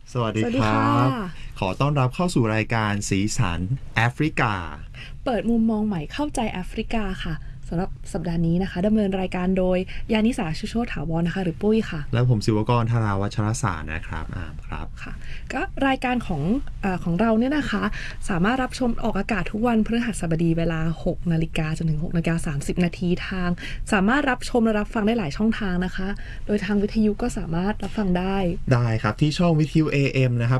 สวัสดีครับขอต้อนรับเข้าสู่รายการสีสันแอฟริกาเปิดมุมมองใหม่เข้าใจแอฟริกาค่ะสำหรับสัปดาห์นี้นะคะดำเนินรายการโดยยานิสาชุโชติถาวรนะคะหรือปุ้ยค่ะและผมศิวกรธาราวัชรศาสตร์นะครับครับค่ะก็รายการของเราเนี่ยนะคะสามารถรับชมออกอากาศทุกวันพฤหัสบดีเวลา 6 นาฬิกาจนถึง 6 นาฬิกา 30 นาทีทางสามารถรับชมและรับฟังได้หลายช่องทางนะคะโดยทางวิทยุก็สามารถรับฟังได้ครับที่ช่องวิทยุ AM นะครับ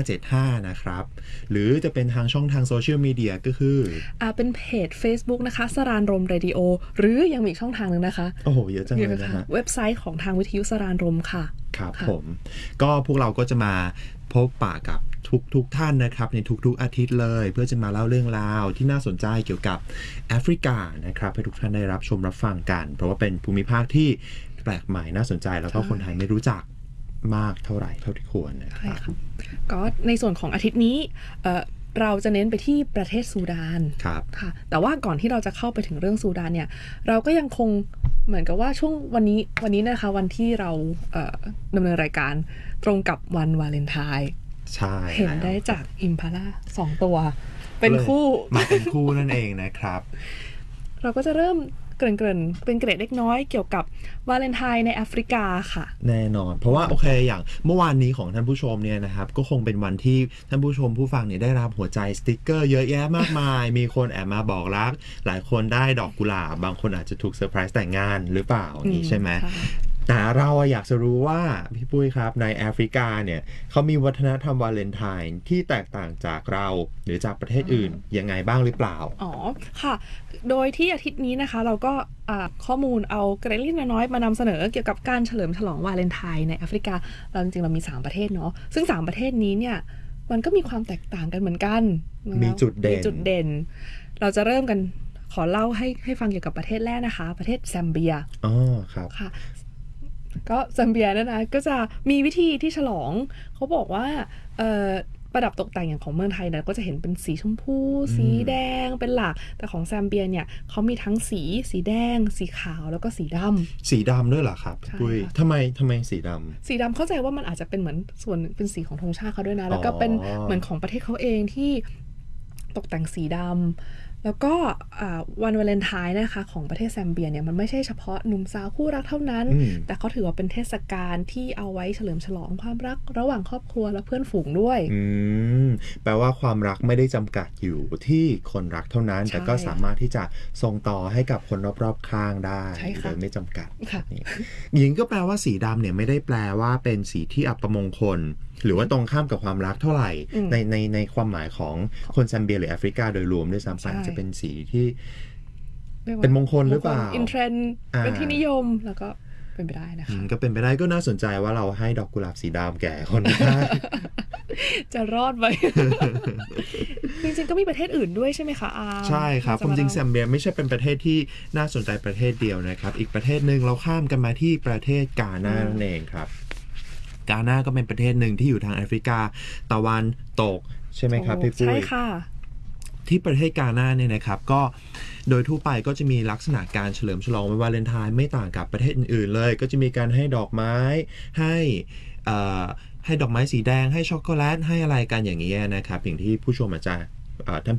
1575นะครับหรือจะเป็นทางช่องทางโซเชียลมีเดียก็คือเป็นเพจ Facebook นะคะสรานรมเรดิโอหรือยังมีอีกช่องทางนึงนะคะโอ้โหเยอะจังเลยนะฮะเว็บไซต์ของทางวิทยุสรานรมค่ะครับผมก็พวกเราก็จะมาพบปะกับทุกท่านนะครับในทุกอาทิตย์เลยเพื่อจะมาเล่าเรื่องราวที่น่าสนใจเกี่ยวกับแอฟริกานะครับให้ทุกท่านได้รับชมรับฟังกันเพราะว่าเป็นภูมิภาคที่แปลกใหม่น่าสนใจแล้วก็คนไทยไม่รู้จักมากเท่าไหร่เท่าที่ควรนะครับก็ในส่วนของอาทิตย์นี้เราจะเน้นไปที่ประเทศซูดานครับค่ะแต่ว่าก่อนที่เราจะเข้าไปถึงเรื่องซูดานเนี่ยเราก็ยังคงเหมือนกับว่าช่วงวันนี้นะคะวันที่เราดำเนินรายการตรงกับวันวาเลนไทน์ใช่เห็นได้จากอิมพาล่า2 ตัวเป็นคู่มาเป็นคู่นั่นเองนะครับเราก็จะเริ่มเกริ่นเป็นเกร็ดเล็กน้อยเกี่ยวกับวาเลนไทน์ในแอฟริกาค่ะแน่นอนเพราะว่าโอเคอย่างเมื่อวานนี้ของท่านผู้ชมเนี่ยนะครับก็คงเป็นวันที่ท่านผู้ชมผู้ฟังเนี่ยได้รับหัวใจสติ๊กเกอร์เยอะแยะมากมายมีคนแอบมาบอกรักหลายคนได้ดอกกุหลาบบางคนอาจจะถูกเซอร์ไพรส์แต่งงานหรือเปล่านี่ใช่ไหมแต่เราอยากจะรู้ว่าพี่ปุ้ยครับในแอฟริกาเนี่ยเขามีวัฒนธรรมวาเลนไทน์ที่แตกต่างจากเราหรือจากประเทศอื่นยังไงบ้างหรือเปล่าอ๋อค่ะโดยที่อาทิตย์นี้นะคะเราก็ข้อมูลเอาเกร็ดเล็กน้อยมานำเสนอเกี่ยวกับการเฉลิมฉลองวาเลนไทน์ในแอฟริกาเราจริงๆเรามี3ประเทศเนาะซึ่ง3ประเทศนี้เนี่ยมันก็มีความแตกต่างกันเหมือนกันมีจุดเด่นเราจะเริ่มกันขอเล่าให้ฟังเกี่ยวกับประเทศแรกนะคะประเทศแซมเบียอ๋อครับค่ะก็แซมเบียนะก็จะมีวิธีที่ฉลองเขาบอกว่าประดับตกแต่งอย่างของเมืองไทยเนี่ยก็จะเห็นเป็นสีชมพูสีแดงเป็นหลักแต่ของแซมเบียเนี่ยเขามีทั้งสีแดงสีขาวแล้วก็สีดำด้วยเหรอครับปุ้ยทำไมสีดำเข้าใจว่ามันอาจจะเป็นเหมือนส่วนเป็นสีของธงชาติเขาด้วยนะแล้วก็เป็นเหมือนของประเทศเขาเองที่ตกแต่งสีดำแล้วก็วันวาเลนไทน์นะคะของประเทศแซมเบียเนี่ยมันไม่ใช่เฉพาะหนุ่มสาวคู่รักเท่านั้นแต่เขาถือว่าเป็นเทศกาลที่เอาไว้เฉลิมฉลองความรักระหว่างครอบครัวและเพื่อนฝูงด้วยแปลว่าความรักไม่ได้จำกัดอยู่ที่คนรักเท่านั้นแต่ก็สามารถที่จะส่งต่อให้กับคนรอบๆข้างได้โดยไม่จำกัดหญิงก็แปลว่าสีดำเนี่ยไม่ได้แปลว่าเป็นสีที่อัปมงคลหรือว่าตรงข้ามกับความรักเท่าไหร่ในความหมายของคนแซมเบียหรือแอฟริกาโดยรวมด้วยซ้ำไปจะเป็นสีที่เป็นมงคลหรือเปล่าอินเทรนด์เป็นที่นิยมแล้วก็เป็นไปได้นะคะก็เป็นไปได้ก็น่าสนใจว่าเราให้ดอกกุหลาบสีดำแก่คนได้จะรอดไหม จริงๆก็มีประเทศอื่นด้วยใช่ไหมคะใช่ครับความจริงแซมเบียไม่ใช่เป็นประเทศที่น่าสนใจประเทศเดียวนะครับอีกประเทศหนึ่งเราข้ามกันมาที่ประเทศกานานั่นเองครับกานาก็เป็นประเทศหนึ่งที่อยู่ทางแอฟริกาตะวันตกใช่ไหมครับพี่ปุ้ยใช่ค่ะที่ประเทศกานาเนี่ยนะครับก็โดยทั่วไปก็จะมีลักษณะการเฉลิมฉลองวันวาเลนไทน์ไม่ต่างกับประเทศอื่นๆเลยก็จะมีการให้ดอกไม้ให้ดอกไม้สีแดงให้ช็อกโกแลตให้อะไรกันอย่างนี้นะครับอย่างที่ผู้ชมอาจจะท่าน